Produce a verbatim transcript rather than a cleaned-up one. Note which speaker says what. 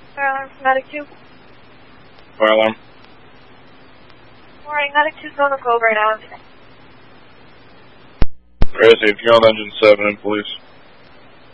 Speaker 1: Fire alarm from Medic two.
Speaker 2: Fire alarm.
Speaker 1: Morning, Medic two's on the code right now.
Speaker 2: Crazy, if you're on engine seven and police.